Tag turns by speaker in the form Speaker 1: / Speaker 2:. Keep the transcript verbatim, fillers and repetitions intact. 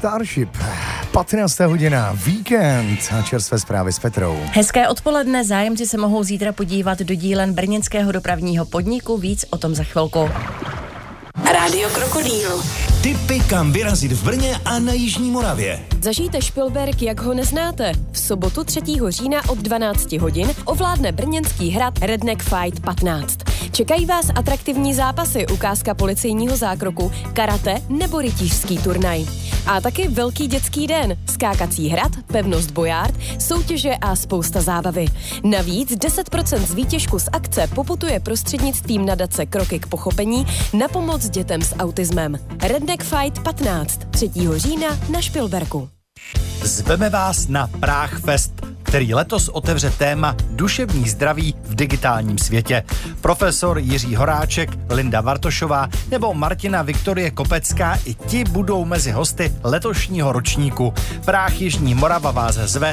Speaker 1: Starship. patnáctá hodina, víkend a čerstvé zprávy s Petrou.
Speaker 2: Hezké odpoledne, zájemci se mohou zítra podívat do dílen brněnského dopravního podniku, víc o tom za chvilku.
Speaker 3: Rádio Krokodýl.
Speaker 4: Tipy, kam vyrazit v Brně a na Jižní Moravě.
Speaker 3: Zažijte Špilberk, jak ho neznáte. V sobotu třetího října od dvanácti hodin ovládne brněnský hrad Redneck Fight patnáct. Čekají vás atraktivní zápasy, ukázka policejního zákroku, karate nebo rytířský turnaj. A taky velký dětský den, skákací hrad, pevnost Bojard, soutěže a spousta zábavy. Navíc deset procent z výtěžku z akce poputuje prostřednictvím nadace Kroky k pochopení na pomoc dětem s autismem. Redneck Fight patnáct. třetího října na Špilberku.
Speaker 5: Zveme vás na Prague Fest, který letos otevře téma duševní zdraví v digitálním světě. Profesor Jiří Horáček, Linda Vartošová nebo Martina Viktorie Kopecká, i ti budou mezi hosty letošního ročníku. Prague Jižní Morava vás zve